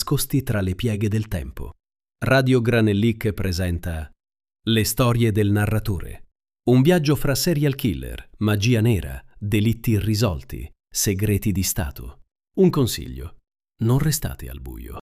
nascosti tra le pieghe del tempo. Radio Granellic presenta Le storie del narratore. Un viaggio fra serial killer, magia nera, delitti irrisolti, segreti di Stato. Un consiglio: non restate al buio.